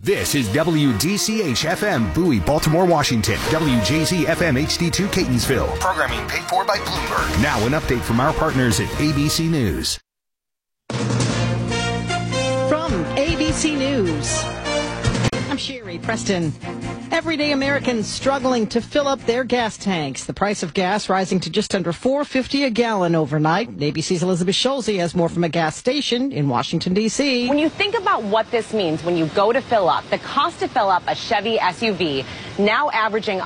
This is WDCH-FM, Bowie, Baltimore, Washington. WJZ-FM HD2, Catonsville. Programming paid for by Bloomberg. Now an update from our partners at ABC News. From ABC News, I'm Sherry Preston. Everyday Americans struggling to fill up their gas tanks. The price of gas rising to just under $4.50 a gallon overnight. ABC's Elizabeth Schulze has more from a gas station in Washington, D.C. When you think about what this means when you go to fill up, the cost to fill up a Chevy SUV now averaging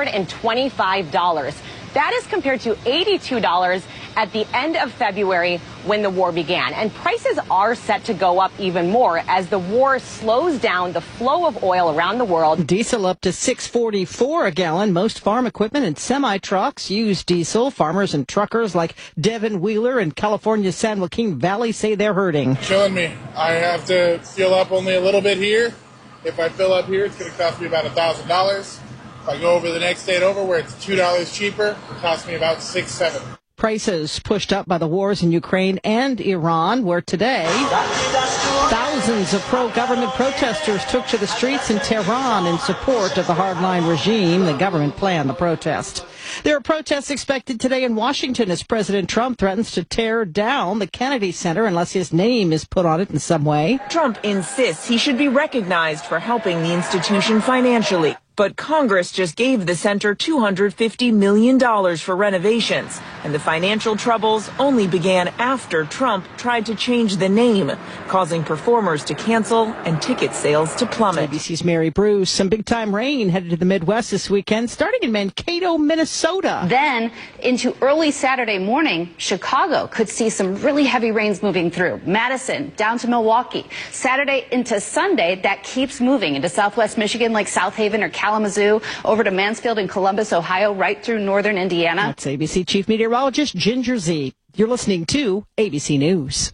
$125. That is compared to $82 at the end of February when the war began. And prices are set to go up even more as the war slows down the flow of oil around the world. Diesel up to $6.44 a gallon. Most farm equipment and semi-trucks use diesel. Farmers and truckers like Devin Wheeler in California's San Joaquin Valley say they're hurting. Killing me. I have to fill up only a little bit here. If I fill up here, it's going to cost me about $1,000. If I go over the next state over where it's $2 cheaper, it costs me about $6-7. Prices pushed up by the wars in Ukraine and Iran, where today thousands of pro-government protesters took to the streets in Tehran in support of the hardline regime. The government planned the protest. There are protests expected today in Washington as President Trump threatens to tear down the Kennedy Center unless his name is put on it in some way. Trump insists he should be recognized for helping the institution financially. But Congress just gave the center $250 million for renovations, and the financial troubles only began after Trump tried to change the name, causing performers to cancel and ticket sales to plummet. ABC's Mary Bruce. Some big-time rain headed to the Midwest this weekend, starting in Mankato, Minnesota. Then, into early Saturday morning, Chicago could see some really heavy rains moving through. Madison, down to Milwaukee. Saturday into Sunday, that keeps moving into southwest Michigan like South Haven or Kalamazoo, over to Mansfield and Columbus, Ohio, right through northern Indiana. That's ABC Chief Meteorologist Ginger Z. You're listening to ABC News.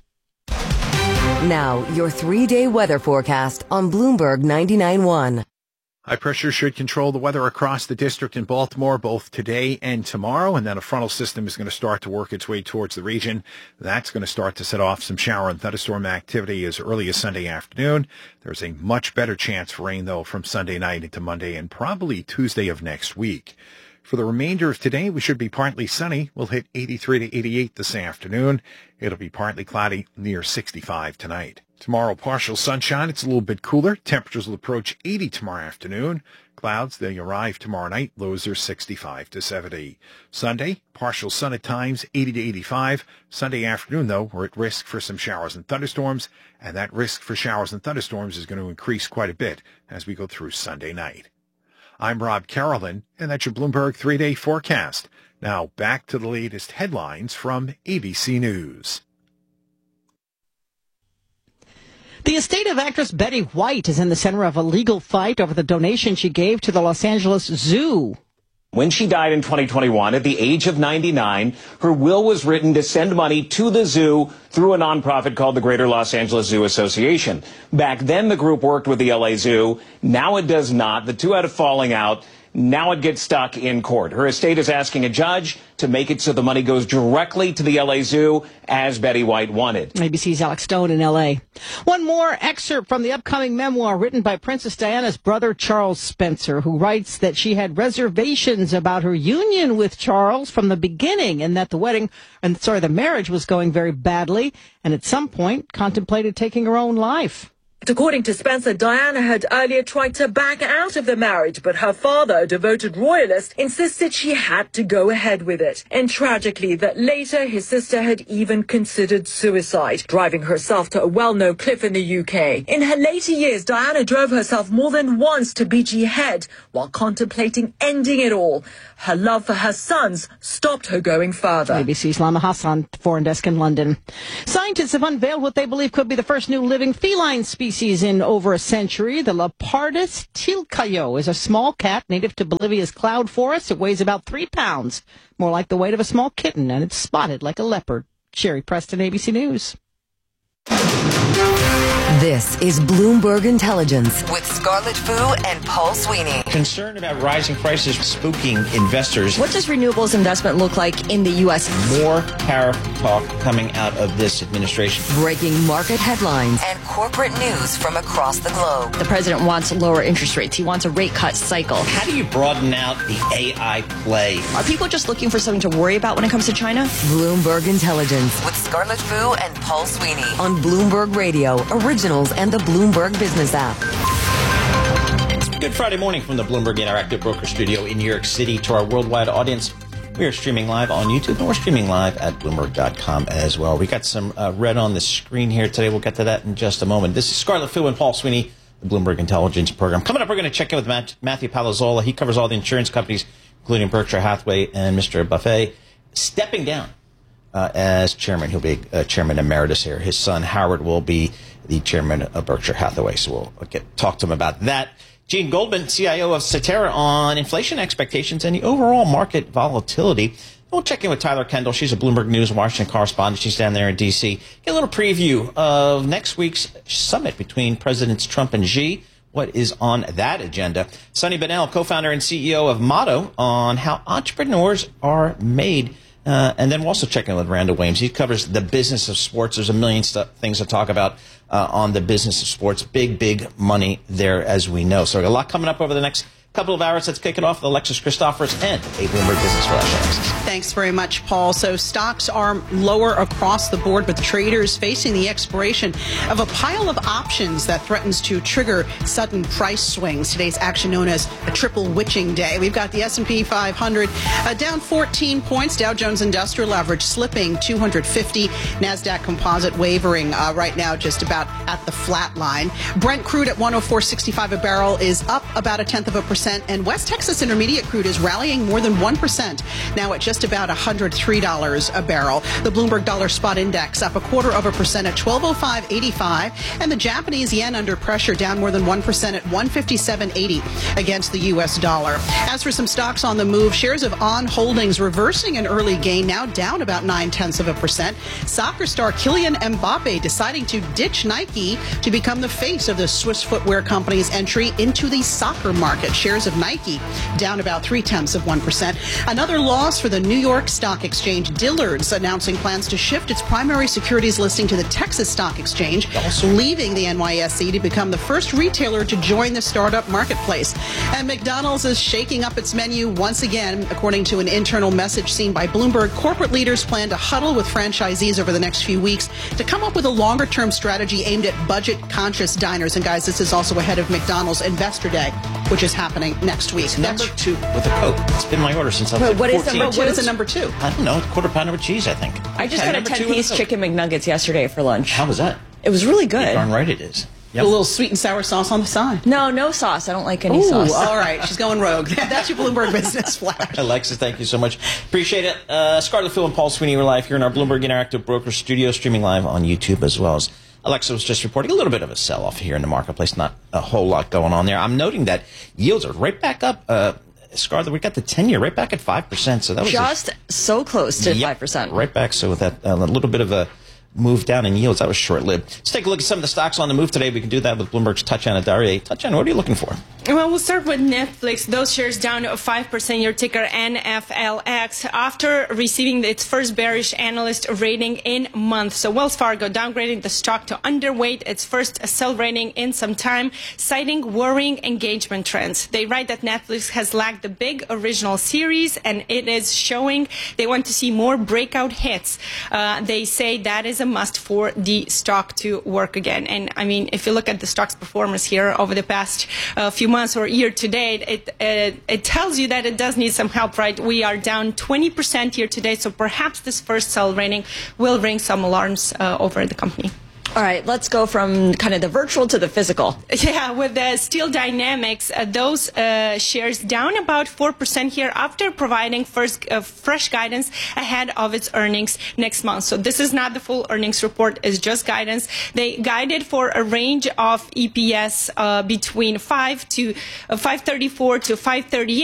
Now, your 3-day weather forecast on Bloomberg 99.1. High pressure should control the weather across the district in Baltimore both today and tomorrow, and then a frontal system is going to start to work its way towards the region. That's going to start to set off some shower and thunderstorm activity as early as Sunday afternoon. There's a much better chance for rain, though, from Sunday night into Monday and probably Tuesday of next week. For the remainder of today, we should be partly sunny. We'll hit 83 to 88 this afternoon. It'll be partly cloudy, near 65 tonight. Tomorrow, partial sunshine. It's a little bit cooler. Temperatures will approach 80 tomorrow afternoon. Clouds, they arrive tomorrow night. Lows are 65 to 70. Sunday, partial sun at times, 80 to 85. Sunday afternoon, though, we're at risk for some showers and thunderstorms, and that risk for showers and thunderstorms is going to increase quite a bit as we go through Sunday night. I'm Rob Carolyn, and that's your Bloomberg 3-day forecast. Now, back to the latest headlines from ABC News. The estate of actress Betty White is in the center of a legal fight over the donation she gave to the Los Angeles Zoo. When she died in 2021 at the age of 99, her will was written to send money to the zoo through a nonprofit called the Greater Los Angeles Zoo Association. Back then, the group worked with the LA Zoo. Now it does not. The two had a falling out. Now it gets stuck in court. Her estate is asking a judge to make it so the money goes directly to the LA Zoo, as Betty White wanted. ABC's Alex Stone in LA. One more excerpt from the upcoming memoir written by Princess Diana's brother, Charles Spencer, who writes that she had reservations about her union with Charles from the beginning, and that the marriage was going very badly, and at some point contemplated taking her own life. According to Spencer, Diana had earlier tried to back out of the marriage, but her father, a devoted royalist, insisted she had to go ahead with it. And tragically, that later his sister had even considered suicide, driving herself to a well-known cliff in the UK. In her later years, Diana drove herself more than once to Beachy Head while contemplating ending it all. Her love for her sons stopped her going further. ABC's Lama Hassan, Foreign Desk in London. Scientists have unveiled what they believe could be the first new living feline species in over a century. The Leopardus tilcayo is a small cat native to Bolivia's cloud forest. It weighs about 3 pounds, more like the weight of a small kitten, and it's spotted like a leopard. Sherry Preston, ABC News. This is Bloomberg Intelligence with Scarlett Fu and Paul Sweeney. Concern about rising prices spooking investors. What does renewables investment look like in the U.S.? More tariff talk coming out of this administration. Breaking market headlines and corporate news from across the globe. The president wants lower interest rates. He wants a rate cut cycle. How do you broaden out the AI play? Are people just looking for something to worry about when it comes to China? Bloomberg Intelligence with Scarlett Fu and Paul Sweeney on Bloomberg Radio, Originals, and the Bloomberg Business app. Good Friday morning from the Bloomberg Interactive Broker Studio in New York City. To our worldwide audience, we are streaming live on YouTube, and we're streaming live at Bloomberg.com as well. We got some red on the screen here today. We'll get to that in just a moment. This is Scarlett Fu and Paul Sweeney, the Bloomberg Intelligence Program. Coming up, we're going to check in with Matthew Palazzolo. He covers all the insurance companies, including Berkshire Hathaway, and Mr. Buffett stepping down as chairman. He'll be chairman emeritus here. His son, Howard, will be the chairman of Berkshire Hathaway. So we'll talk to him about that. Gene Goldman, CIO of Cetera, on inflation expectations and the overall market volatility. We'll check in with Tyler Kendall. She's a Bloomberg News Washington correspondent. She's down there in D.C. Get a little preview of next week's summit between Presidents Trump and Xi. What is on that agenda? Sonny Bennell, co-founder and CEO of Motto, on how entrepreneurs are made. And then we'll also check in with Randall Williams. He covers the business of sports. There's a million things to talk about on the business of sports. Big money there, as we know. So we got a lot coming up over the next couple of hours. Let's kick it off with Alexis Christophorus and a Bloomberg Business Flash. Alexis. Thanks very much, Paul. So stocks are lower across the board, but the traders facing the expiration of a pile of options that threatens to trigger sudden price swings. Today's action known as a triple witching day. We've got the S&P 500 down 14 points. Dow Jones Industrial Average slipping 250. NASDAQ Composite wavering right now just about at the flat line. Brent crude at 104.65 a barrel is up about 0.1%. And West Texas Intermediate crude is rallying more than 1%, now at just about $103 a barrel. The Bloomberg Dollar Spot Index up 0.25% at 1205.85, and the Japanese yen under pressure, down more than 1% at 157.80 against the U.S. dollar. As for some stocks on the move, shares of On Holdings reversing an early gain, now down about 0.9%. Soccer star Kylian Mbappe deciding to ditch Nike to become the face of the Swiss footwear company's entry into the soccer market. Shares of Nike down about 0.3%. Another loss for the New York Stock Exchange. Dillard's announcing plans to shift its primary securities listing to the Texas Stock Exchange, leaving the NYSE to become the first retailer to join the startup marketplace. And McDonald's is shaking up its menu once again. According to an internal message seen by Bloomberg, corporate leaders plan to huddle with franchisees over the next few weeks to come up with a longer-term strategy aimed at budget-conscious diners. And guys, this is also ahead of McDonald's Investor Day, which is happening next week. It's number 2 with a Coke. It's been my order since I was like 14. What is a number 2? I don't know. Quarter pounder with cheese, I think. I just got a 10-piece chicken McNuggets yesterday for lunch. How was that? It was really good. You're darn right it is. Yep. A little sweet and sour sauce on the side. No sauce. I don't like any sauce. All right. She's going rogue. That's your Bloomberg Business Flash. Alexis, thank you so much. Appreciate it. Scarlett Fu and Paul Sweeney are live here in our Bloomberg Interactive Broker Studio, streaming live on YouTube as well as Alexa was just reporting a little bit of a sell-off here in the marketplace. Not a whole lot going on there. I'm noting that yields are right back up. Scarlett, we got the 10-year right back at 5%. So that was just so close to 5%. Right back. So with that, a little bit of a move down in yields, that was short-lived. Let's take a look at some of the stocks on the move today. We can do that with Bloomberg's Tatjana Darie. Tatjana, what are you looking for? Well, we'll start with Netflix. Those shares down 5%, your ticker NFLX, after receiving its first bearish analyst rating in months. So Wells Fargo downgrading the stock to underweight, its first sell rating in some time, citing worrying engagement trends. They write that Netflix has lacked the big original series, and it is showing they want to see more breakout hits. They say that is a must for the stock to work again. And I mean, if you look at the stock's performance here over the past few months or year to date, it tells you that it does need some help, right? We are down 20% year to date, so perhaps this first sell rating will ring some alarms over the company. All right, let's go from kind of the virtual to the physical. Yeah, with the Steel Dynamics, those shares down about 4% here after providing fresh guidance ahead of its earnings next month. So this is not the full earnings report, it's just guidance. They guided for a range of EPS between 5.34 to 5.38. The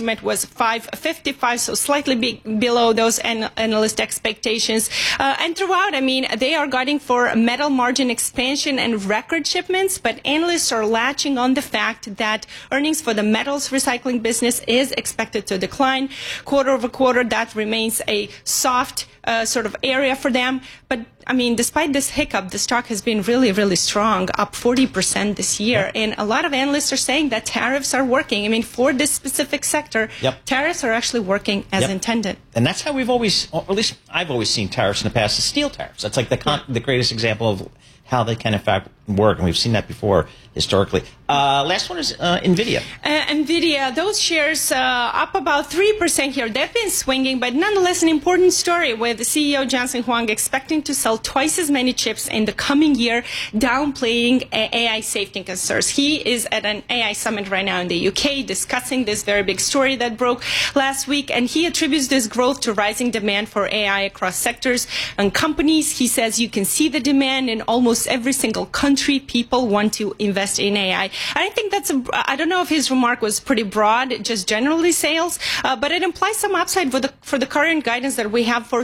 estimate was 555, so slightly below those analyst expectations. And throughout, I mean, they are guiding for metal margin expansion and record shipments, but analysts are latching on the fact that earnings for the metals recycling business is expected to decline quarter over quarter. That remains a soft sort of area for them. But I mean, despite this hiccup, the stock has been really, really strong, up 40% this year. And a lot of analysts are saying that tariffs are working. I mean, for this specific sector, tariffs are actually working as intended. And that's how we've always, or at least I've always seen tariffs in the past, is steel tariffs. That's like the greatest example of how they can, in fact, work. And we've seen that before historically. Last one is NVIDIA. NVIDIA, those shares up about 3% here. They've been swinging, but nonetheless an important story with CEO Jensen Huang expecting to sell twice as many chips in the coming year, downplaying AI safety concerns. He is at an AI summit right now in the UK discussing this very big story that broke last week, and he attributes this growth to rising demand for AI across sectors and companies. He says you can see the demand in almost every single country. People want to invest in AI. I think that's I don't know if his remark was pretty broad, just generally sales, but it implies some upside for the current guidance that we have for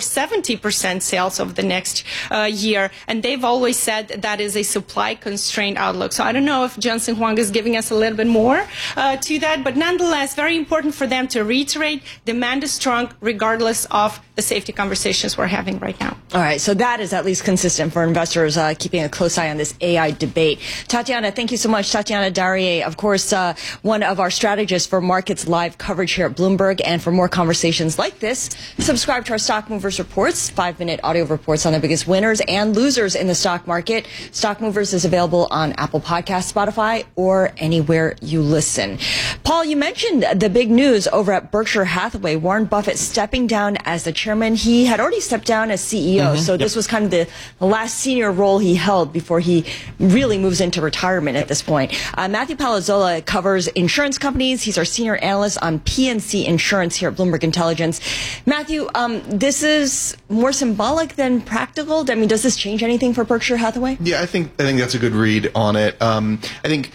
70% sales over the next year. And they've always said that is a supply constrained outlook. So I don't know if Jensen Huang is giving us a little bit more to that, but nonetheless, very important for them to reiterate demand is strong regardless of the safety conversations we're having right now. All right, so that is at least consistent for investors keeping a close eye on this AI debate. Tatiana, thank you so much. Tatiana Darrier, of course, one of our strategists for Markets Live coverage here at Bloomberg. And for more conversations like this, subscribe to our Stock Movers Reports, 5-minute audio reports on the biggest winners and losers in the stock market. Stock Movers is available on Apple Podcasts, Spotify, or anywhere you listen. Paul, you mentioned the big news over at Berkshire Hathaway, Warren Buffett stepping down as the chairman. He had already stepped down as CEO, so this was kind of the last senior role he held before he really moves into retirement at this point. Matthew Palazzola covers insurance companies. He's our senior analyst on PNC Insurance here at Bloomberg Intelligence. Matthew, this is more symbolic than practical. I mean, does this change anything for Berkshire Hathaway? Yeah, I think that's a good read on it. I think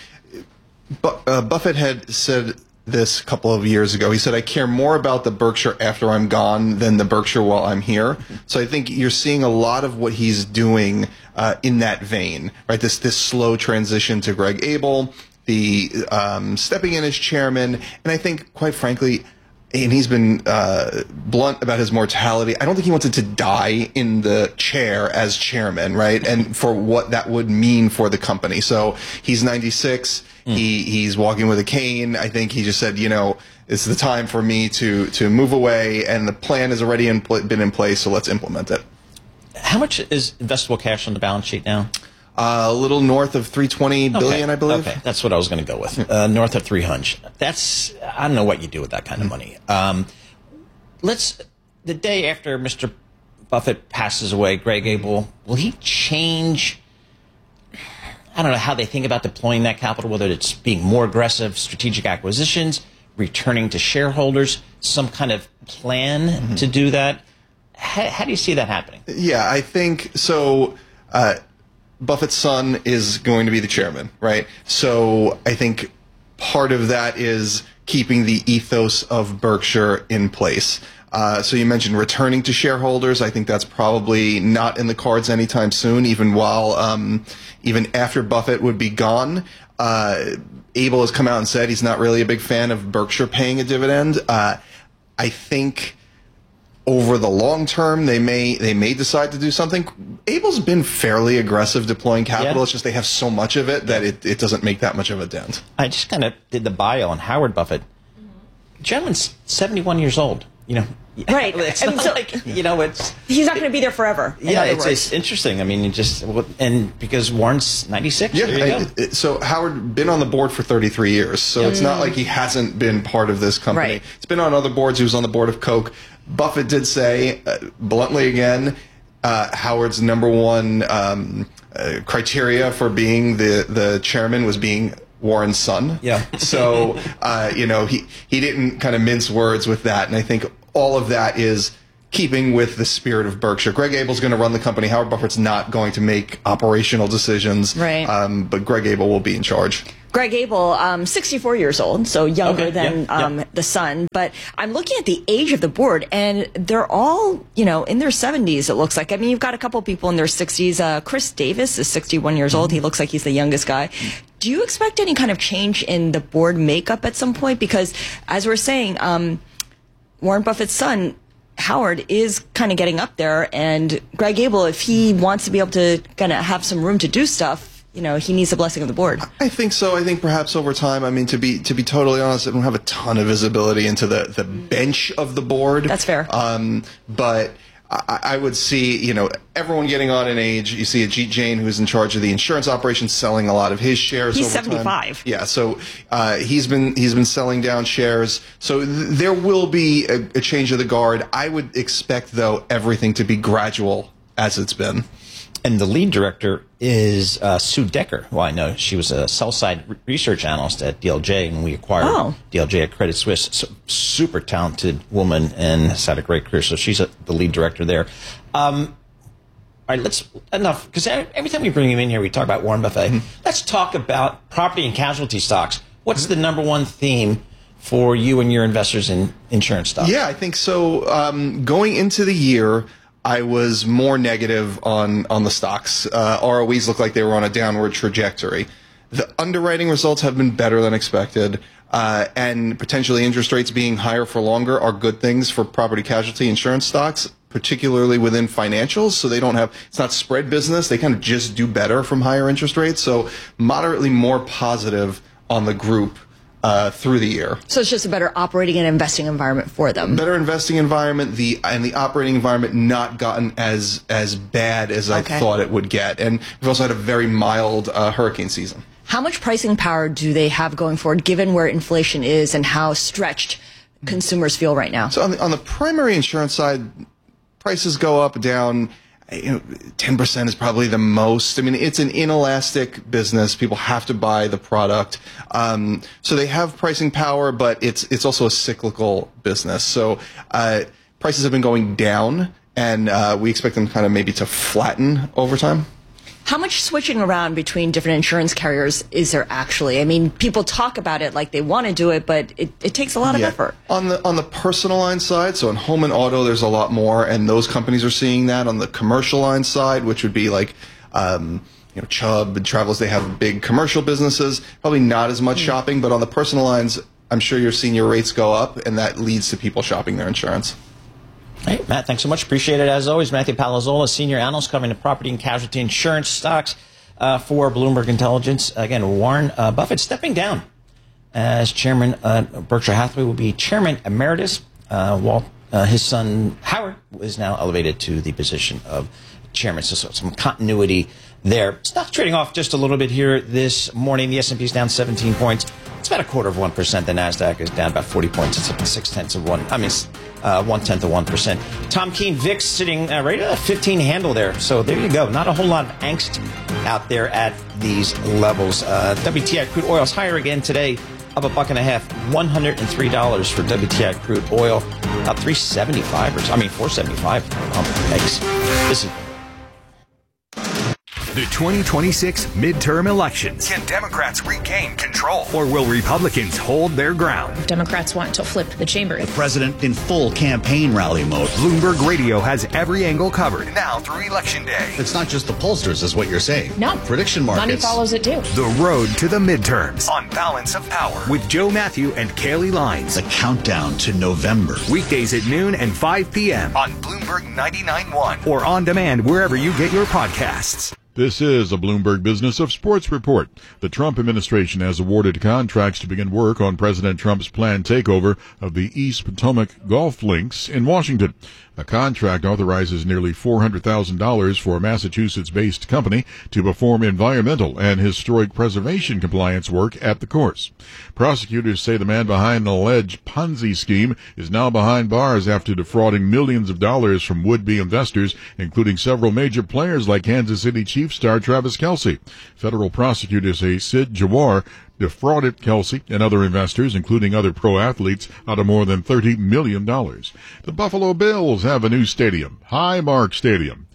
Buffett had said this a couple of years ago. He said, I care more about the Berkshire after I'm gone than the Berkshire while I'm here. So I think you're seeing a lot of what he's doing in that vein, right? This slow transition to Greg Abel, the stepping in as chairman, and I think, quite frankly, and he's been blunt about his mortality, I don't think he wanted to die in the chair as chairman, right? And for what that would mean for the company. So he's 96. He's walking with a cane. I think he just said, you know, it's the time for me to move away, and the plan has already been in place, so let's implement it. How much is investable cash on the balance sheet now? A little north of $320 billion, I believe. Okay, that's what I was going to go with. North of 300. That's, I don't know what you do with that kind of money. The day after Mr. Buffett passes away, Greg Abel, will he change, I don't know, how they think about deploying that capital, whether it's being more aggressive, strategic acquisitions, returning to shareholders, some kind of plan to do that? How do you see that happening? Yeah, I think so. Buffett's son is going to be the chairman, right? So I think part of that is keeping the ethos of Berkshire in place. So you mentioned returning to shareholders. I think that's probably not in the cards anytime soon, even after Buffett would be gone. Abel has come out and said he's not really a big fan of Berkshire paying a dividend. I think over the long term, they may decide to do something. Abel's been fairly aggressive deploying capital. Yeah. It's just they have so much of it that it doesn't make that much of a dent. I just kind of did the bio on Howard Buffett. The gentleman's 71 years old. You know, right? It's not like, you know, it's he's not going to be there forever. Yeah, it's interesting. I mean, and because Warren's 96. Yeah. There you go. So Howard been on the board for 33 years. So it's not like he hasn't been part of this company. Right. He's been on other boards. He was on the board of Coke. Buffett did say bluntly again, Howard's number one criteria for being the chairman was being Warren's son. Yeah. So, you know, he didn't kind of mince words with that. And I think all of that is keeping with the spirit of Berkshire. Greg Abel's going to run the company. Howard Buffett's not going to make operational decisions. Right. But Greg Abel will be in charge. Greg Abel, 64 years old, so younger than the son. But I'm looking at the age of the board, and they're all, in their 70s, it looks like. I mean, you've got a couple people in their 60s. Chris Davis is 61 years old. He looks like he's the youngest guy. Do you expect any kind of change in the board makeup at some point? Because, as we're saying, Warren Buffett's son, Howard, is kind of getting up there, and Greg Abel, if he wants to be able to kind of have some room to do stuff, he needs the blessing of the board. I think so. I think perhaps over time, I mean, to be totally honest, I don't have a ton of visibility into the bench of the board. That's fair. But I would see, everyone getting on in age. You see Ajit Jain, who's in charge of the insurance operations, selling a lot of his shares. He's over 75. Time. Yeah, so he's been selling down shares. So there will be a change of the guard. I would expect, though, everything to be gradual as it's been. And the lead director is Sue Decker, who I know. She was a sell-side research analyst at DLJ, and we acquired DLJ at Credit Suisse. So, super talented woman and has had a great career. So she's the lead director there. All right, enough, because every time we bring him in here, we talk about Warren Buffett. Let's talk about property and casualty stocks. What's the number one theme for you and your investors in insurance stocks? Yeah, I think so. Going into the year, I was more negative on the stocks. ROEs looked like they were on a downward trajectory. The underwriting results have been better than expected, and potentially interest rates being higher for longer are good things for property casualty insurance stocks, particularly within financials. So it's not spread business. They kind of just do better from higher interest rates. So moderately more positive on the group through the year. So it's just a better operating and investing environment for them. Better investing environment, and the operating environment not gotten as bad as I thought it would get. And we've also had a very mild hurricane season. How much pricing power do they have going forward, given where inflation is and how stretched consumers feel right now? So on the primary insurance side, prices go up, down. 10% is probably the most. I mean, it's an inelastic business. People have to buy the product. So they have pricing power, but it's also a cyclical business. So prices have been going down, and we expect them kind of maybe to flatten over time. How much switching around between different insurance carriers is there actually? I mean, people talk about it like they want to do it, but it takes a lot of effort. On the personal line side, so in home and auto, there's a lot more, and those companies are seeing that. On the commercial line side, which would be like Chubb and Travelers, they have big commercial businesses, probably not as much shopping, but on the personal lines, I'm sure you're seeing your rates go up, and that leads to people shopping their insurance. Hey, Matt, thanks so much. Appreciate it. As always, Matthew Palazzola, senior analyst covering the property and casualty insurance stocks for Bloomberg Intelligence. Again, Warren Buffett stepping down as chairman. Berkshire Hathaway will be chairman emeritus, while his son Howard is now elevated to the position of chairman. So some continuity there. Stock trading off just a little bit here this morning. The S&P is down 17 points. It's about 0.25%. The NASDAQ is down about 40 points. It's up 1/10 of 1%. Tom Keene, VIX sitting right at a 15 handle there. So there you go. Not a whole lot of angst out there at these levels. WTI crude oil is higher again today, up $1.50, $103 for WTI crude oil, up $4.75 per pump. Thanks. This is the 2026 midterm elections. Can Democrats regain control? Or will Republicans hold their ground? Democrats want to flip the chamber. The president in full campaign rally mode. Bloomberg Radio has every angle covered now through Election Day. It's not just the pollsters, is what you're saying. No. Prediction markets. Money follows it too. The road to the midterms on Balance of Power with Joe Matthew and Kaylee Lines. The countdown to November. Weekdays at noon and 5 p.m. on Bloomberg 99.1 or on demand wherever you get your podcasts. This is a Bloomberg Business of Sports report. The Trump administration has awarded contracts to begin work on President Trump's planned takeover of the East Potomac golf links in Washington. The contract authorizes nearly $400,000 for a Massachusetts-based company to perform environmental and historic preservation compliance work at the course. Prosecutors say the man behind an alleged Ponzi scheme is now behind bars after defrauding millions of dollars from would-be investors, including several major players like Kansas City Chiefs star Travis Kelce. Federal prosecutors say Sid Jawar defrauded Kelce and other investors, including other pro athletes, out of more than $30 million. The Buffalo Bills have a new stadium, Highmark Stadium.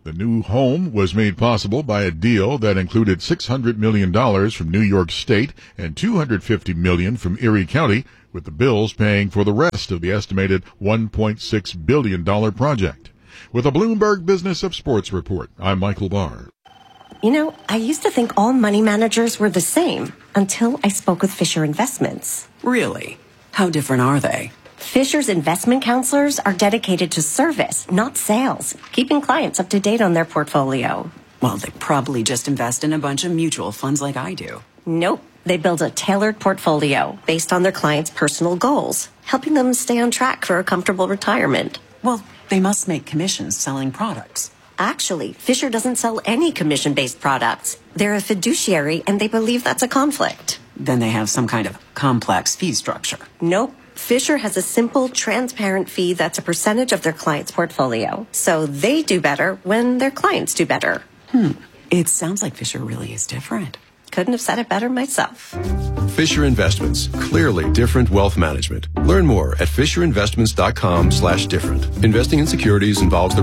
The new home was made possible by a deal that included $600 million from New York State and $250 million from Erie County, with the bills paying for the rest of the estimated $1.6 billion project. With a Bloomberg Business of Sports report, I'm Michael Barr. You know, I used to think all money managers were the same until I spoke with Fisher Investments. Really? How different are they? Fisher's investment counselors are dedicated to service, not sales, keeping clients up to date on their portfolio. Well, they probably just invest in a bunch of mutual funds like I do. Nope. They build a tailored portfolio based on their clients' personal goals, helping them stay on track for a comfortable retirement. Well, they must make commissions selling products. Actually, Fisher doesn't sell any commission-based products. They're a fiduciary, and they believe that's a conflict. Then they have some kind of complex fee structure. Nope. Fisher has a simple, transparent fee that's a percentage of their client's portfolio. So they do better when their clients do better. It sounds like Fisher really is different. Couldn't have said it better myself. Fisher Investments. Clearly different wealth management. Learn more at FisherInvestments.com/different. Investing in securities involves the